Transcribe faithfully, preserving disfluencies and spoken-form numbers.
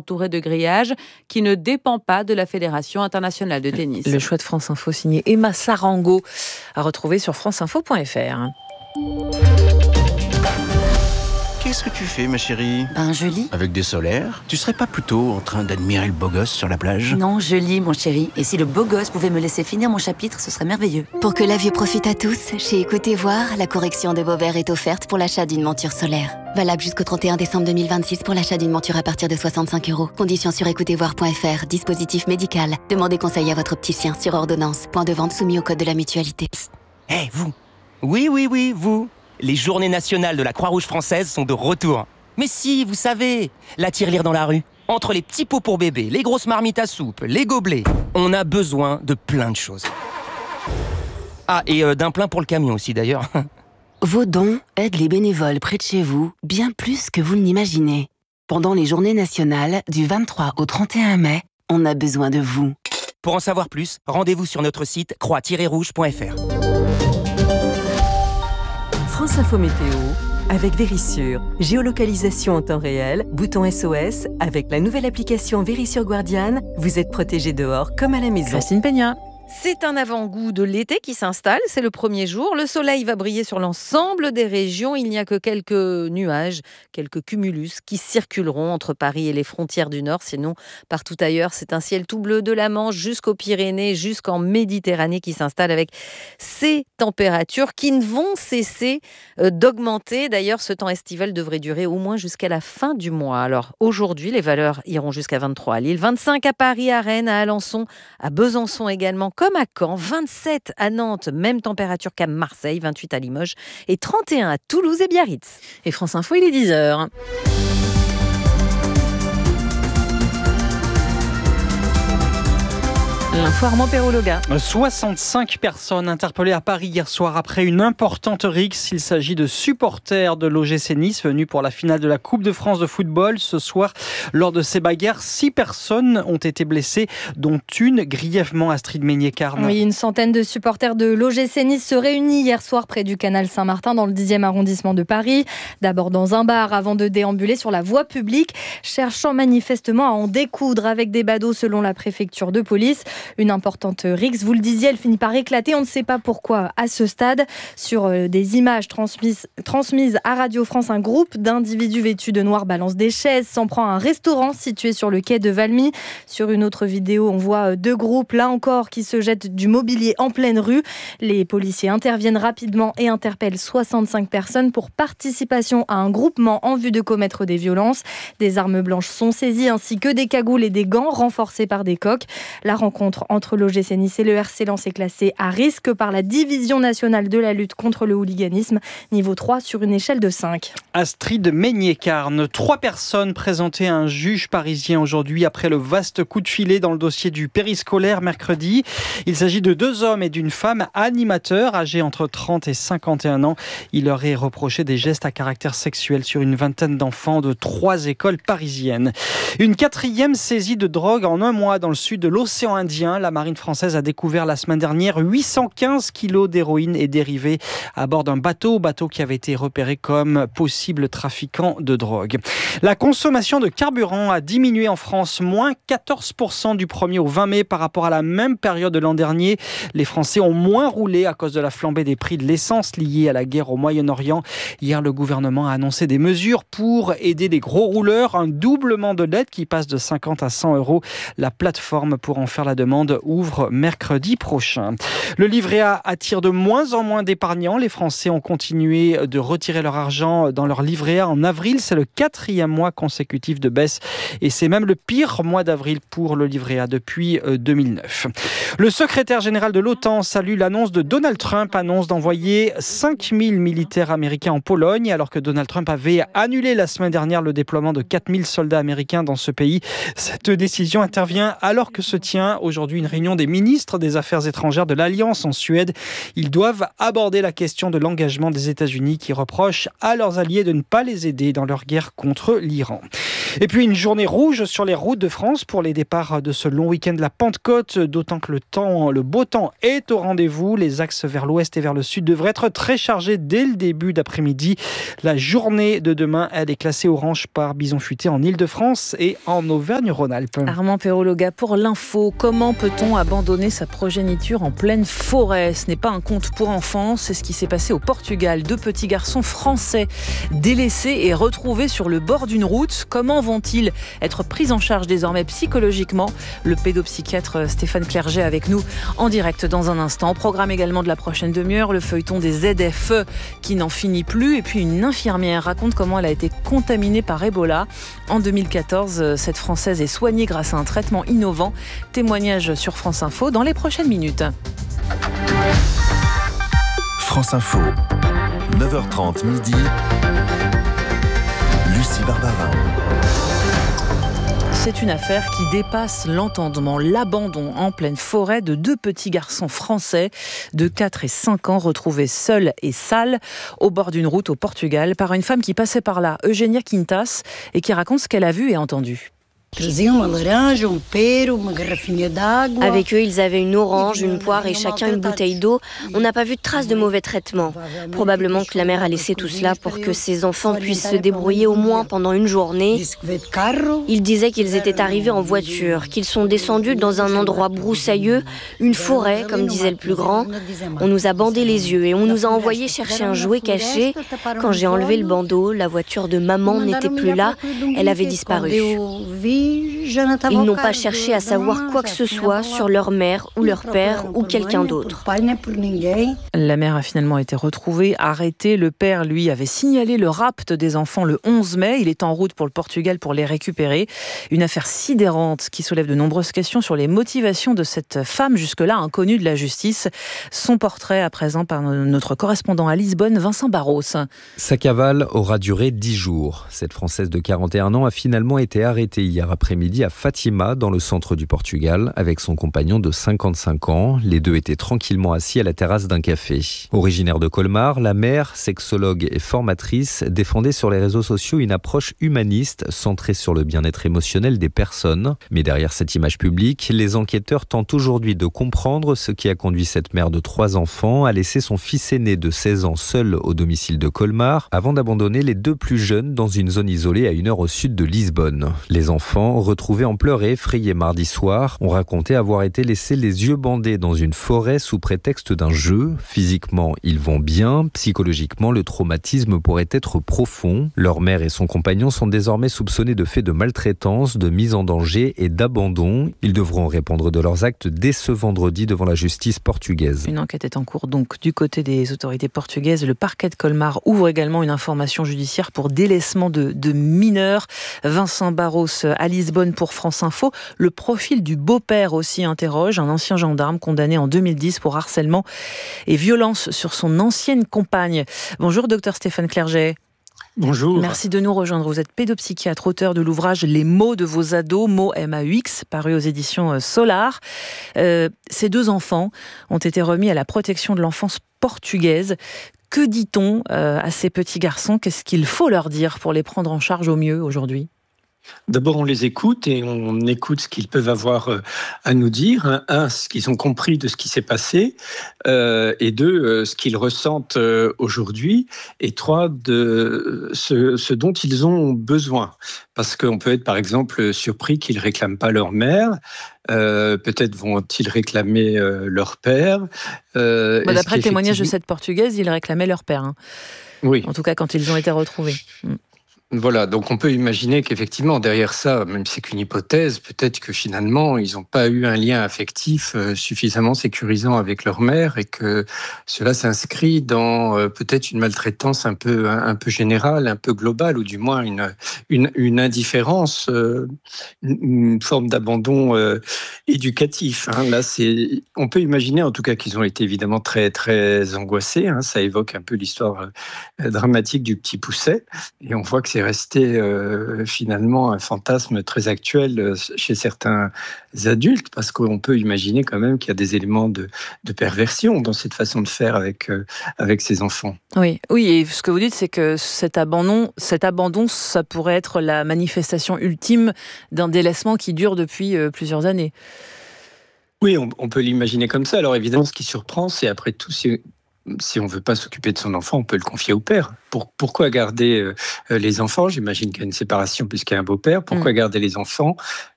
entouré de grillages qui ne dépend pas de la Fédération internationale de tennis. Le choix de France Info signé Emma Sarango à retrouver sur franceinfo point f r. Qu'est-ce que tu fais, ma chérie ? Ben, je lis. Avec des solaires ? Tu serais pas plutôt en train d'admirer le beau gosse sur la plage ? Non, je lis, mon chéri. Et si le beau gosse pouvait me laisser finir mon chapitre, ce serait merveilleux. Pour que la vue profite à tous, chez Écoutez Voir, la correction de vos verres est offerte pour l'achat d'une monture solaire. Valable jusqu'au trente et un décembre deux mille vingt-six pour l'achat d'une monture à partir de soixante-cinq euros. Conditions sur écoutez voir point f r. Dispositif médical. Demandez conseil à votre opticien sur ordonnance. Point de vente soumis au code de la mutualité. Hé, hey, vous ! Oui, oui, oui, vous ! Les journées nationales de la Croix-Rouge française sont de retour. Mais si, vous savez, la tirelire dans la rue. Entre les petits pots pour bébé, les grosses marmites à soupe, les gobelets, on a besoin de plein de choses. Ah, et euh, d'un plein pour le camion aussi d'ailleurs. Vos dons aident les bénévoles près de chez vous bien plus que vous ne l'imaginez. Pendant les journées nationales, du vingt-trois au trente et un mai, on a besoin de vous. Pour en savoir plus, rendez-vous sur notre site croix tiret rouge point f r. France Info Météo avec Vérissure. Géolocalisation en temps réel, bouton S O S. Avec la nouvelle application Vérissure Guardian, vous êtes protégé dehors comme à la maison. Christine Peña. C'est un avant-goût de l'été qui s'installe, c'est le premier jour. Le soleil va briller sur l'ensemble des régions. Il n'y a que quelques nuages, quelques cumulus qui circuleront entre Paris et les frontières du Nord. Sinon, partout ailleurs, c'est un ciel tout bleu de la Manche jusqu'aux Pyrénées, jusqu'en Méditerranée qui s'installe avec ces températures qui ne vont cesser d'augmenter. D'ailleurs, ce temps estival devrait durer au moins jusqu'à la fin du mois. Alors aujourd'hui, les valeurs iront jusqu'à vingt-trois à Lille, vingt-cinq à Paris, à Rennes, à Alençon, à Besançon également, comme à Caen, vingt-sept à Nantes, même température qu'à Marseille, vingt-huit à Limoges et trente et un à Toulouse et Biarritz. Et France Info, il est dix heures. L'info Armand Perrologa. soixante-cinq personnes interpellées à Paris hier soir après une importante rixe. Il s'agit de supporters de l'O G C Nice venus pour la finale de la Coupe de France de football. Ce soir, lors de ces bagarres, six personnes ont été blessées, dont une grièvement, Astrid Meignet-Carne. Oui, une centaine de supporters de l'O G C Nice se réunissent hier soir près du canal Saint-Martin dans le dixième arrondissement de Paris. D'abord dans un bar avant de déambuler sur la voie publique, cherchant manifestement à en découdre avec des badauds selon la préfecture de police. Une importante rixe, vous le disiez, elle finit par éclater. On ne sait pas pourquoi à ce stade. Sur des images transmises, transmises à Radio France, un groupe d'individus vêtus de noir balance des chaises, s'en prend à un restaurant situé sur le quai de Valmy. Sur une autre vidéo, on voit deux groupes, là encore, qui se jettent du mobilier en pleine rue. Les policiers interviennent rapidement et interpellent soixante-cinq personnes pour participation à un groupement en vue de commettre des violences. Des armes blanches sont saisies ainsi que des cagoules et des gants renforcés par des coqs. La rencontre entre l'O G C Nice et le R C Lens est classée à risque par la Division nationale de la lutte contre le hooliganisme, niveau trois sur une échelle de cinq. Astrid Meignet-Carne. Trois personnes présentées à un juge parisien aujourd'hui après le vaste coup de filet dans le dossier du périscolaire mercredi. Il s'agit de deux hommes et d'une femme animateurs âgés entre trente et cinquante et un ans. Il leur est reproché des gestes à caractère sexuel sur une vingtaine d'enfants de trois écoles parisiennes. Une quatrième saisie de drogue en un mois dans le sud de l'océan Indien. La marine française a découvert la semaine dernière huit cent quinze kilos d'héroïne et dérivés à bord d'un bateau, bateau qui avait été repéré comme possible trafiquant de drogue. La consommation de carburant a diminué en France, moins quatorze pour cent du premier au vingt mai par rapport à la même période de l'an dernier. Les Français ont moins roulé à cause de la flambée des prix de l'essence liée à la guerre au Moyen-Orient. Hier, le gouvernement a annoncé des mesures pour aider les gros rouleurs, un doublement de l'aide qui passe de cinquante à cent euros. La plateforme pour en faire la demande ouvre mercredi prochain. Le livret A attire de moins en moins d'épargnants. Les Français ont continué de retirer leur argent dans leur livret A en avril. C'est le quatrième mois consécutif de baisse et c'est même le pire mois d'avril pour le livret A depuis deux mille neuf. Le secrétaire général de l'OTAN salue l'annonce de Donald Trump, annonce d'envoyer cinq mille militaires américains en Pologne, alors que Donald Trump avait annulé la semaine dernière le déploiement de quatre mille soldats américains dans ce pays. Cette décision intervient alors que se tient aujourd'hui une réunion des ministres des Affaires étrangères de l'Alliance en Suède. Ils doivent aborder la question de l'engagement des États-Unis qui reprochent à leurs alliés de ne pas les aider dans leur guerre contre l'Iran. Et puis une journée rouge sur les routes de France pour les départs de ce long week-end de la Pentecôte, d'autant que le temps, le beau temps est au rendez-vous. Les axes vers l'ouest et vers le sud devraient être très chargés dès le début d'après-midi. La journée de demain, elle est classée orange par bison futé en Île-de-France et en Auvergne-Rhône-Alpes. Armand Perrologa pour l'info. Comment peut-on abandonner sa progéniture en pleine forêt ? Ce n'est pas un conte pour enfants, c'est ce qui s'est passé au Portugal. Deux petits garçons français délaissés et retrouvés sur le bord d'une route. Comment vont-ils être pris en charge désormais psychologiquement ? Le pédopsychiatre Stéphane Clerget avec nous en direct dans un instant. Programme également de la prochaine demi-heure, le feuilleton des Z F E qui n'en finit plus. Et puis une infirmière raconte comment elle a été contaminée par Ebola. En deux mille quatorze, cette Française est soignée grâce à un traitement innovant. Témoignage sur France Info dans les prochaines minutes. France Info, neuf heures trente midi. Lucie Barbarin. C'est une affaire qui dépasse l'entendement. L'abandon en pleine forêt de deux petits garçons français de quatre et cinq ans retrouvés seuls et sales au bord d'une route au Portugal par une femme qui passait par là, Eugénia Quintas, et qui raconte ce qu'elle a vu et entendu. Avec eux, ils avaient une orange, une poire et chacun une bouteille d'eau. On n'a pas vu de traces de mauvais traitements. Probablement que la mère a laissé tout cela pour que ses enfants puissent se débrouiller au moins pendant une journée. Ils disaient qu'ils étaient arrivés en voiture, qu'ils sont descendus dans un endroit broussailleux, une forêt, comme disait le plus grand. On nous a bandé les yeux et on nous a envoyé chercher un jouet caché. Quand j'ai enlevé le bandeau, la voiture de maman n'était plus là, elle avait disparu. Ils n'ont pas cherché à savoir quoi que ce soit sur leur mère ou leur père ou quelqu'un d'autre. La mère a finalement été retrouvée, arrêtée. Le père, lui, avait signalé le rapt des enfants le onze mai. Il est en route pour le Portugal pour les récupérer. Une affaire sidérante qui soulève de nombreuses questions sur les motivations de cette femme, jusque-là inconnue de la justice. Son portrait à présent par notre correspondant à Lisbonne, Vincent Barros. Sa cavale aura duré dix jours. Cette Française de quarante et un ans a finalement été arrêtée hier après-midi à Fatima, dans le centre du Portugal, avec son compagnon de cinquante-cinq ans. Les deux étaient tranquillement assis à la terrasse d'un café. Originaire de Colmar, la mère, sexologue et formatrice, défendait sur les réseaux sociaux une approche humaniste centrée sur le bien-être émotionnel des personnes. Mais derrière cette image publique, les enquêteurs tentent aujourd'hui de comprendre ce qui a conduit cette mère de trois enfants à laisser son fils aîné de seize ans seul au domicile de Colmar, avant d'abandonner les deux plus jeunes dans une zone isolée à une heure au sud de Lisbonne. Les enfants, retrouvés en pleurs et effrayés mardi soir, ont raconté avoir été laissés les yeux bandés dans une forêt sous prétexte d'un jeu. Physiquement, ils vont bien. Psychologiquement, le traumatisme pourrait être profond. Leur mère et son compagnon sont désormais soupçonnés de faits de maltraitance, de mise en danger et d'abandon. Ils devront répondre de leurs actes dès ce vendredi devant la justice portugaise. Une enquête est en cours donc du côté des autorités portugaises. Le parquet de Colmar ouvre également une information judiciaire pour délaissement de, de mineurs. Vincent Barros à Lisbonne pour France Info. Le profil du beau-père aussi interroge, un ancien gendarme condamné en deux mille dix pour harcèlement et violence sur son ancienne compagne. Bonjour docteur Stéphane Clerget. Bonjour. Merci de nous rejoindre. Vous êtes pédopsychiatre, auteur de l'ouvrage Les mots de vos ados, mots M A U X, paru aux éditions Solar. Euh, ces deux enfants ont été remis à la protection de l'enfance portugaise. Que dit-on euh, à ces petits garçons ? Qu'est-ce qu'il faut leur dire pour les prendre en charge au mieux aujourd'hui ? D'abord, on les écoute et on écoute ce qu'ils peuvent avoir à nous dire. Un, ce qu'ils ont compris de ce qui s'est passé. Euh, et deux, ce qu'ils ressentent aujourd'hui. Et trois, de ce, ce dont ils ont besoin. Parce qu'on peut être, par exemple, surpris qu'ils ne réclament pas leur mère. Euh, peut-être vont-ils réclamer euh, leur père. Euh, bah, d'après le témoignage de cette Portugaise, ils réclamaient leur père. Hein. Oui. En tout cas, quand ils ont été retrouvés. Mm. Voilà, donc on peut imaginer qu'effectivement, derrière ça, même si c'est qu'une hypothèse, peut-être que finalement, ils n'ont pas eu un lien affectif euh, suffisamment sécurisant avec leur mère et que cela s'inscrit dans euh, peut-être une maltraitance un peu, un, un peu générale, un peu globale, ou du moins une, une, une indifférence, euh, une, une forme d'abandon euh, éducatif. Hein. Là, c'est, on peut imaginer en tout cas qu'ils ont été évidemment très, très angoissés. Hein. Ça évoque un peu l'histoire euh, dramatique du petit Pousset et on voit que c'est c'est resté euh, finalement un fantasme très actuel euh, chez certains adultes, parce qu'on peut imaginer quand même qu'il y a des éléments de, de perversion dans cette façon de faire avec, euh, avec ces enfants. Oui, oui, et ce que vous dites, c'est que cet abandon, cet abandon, ça pourrait être la manifestation ultime d'un délaissement qui dure depuis euh, plusieurs années. Oui, on, on peut l'imaginer comme ça. Alors évidemment, ce qui surprend, c'est après tout, si, si on ne veut pas s'occuper de son enfant, on peut le confier au père. Pour, pourquoi garder euh, les enfants ? J'imagine qu'il y a une séparation puisqu'il y a un beau-père. Pourquoi mmh. garder les enfants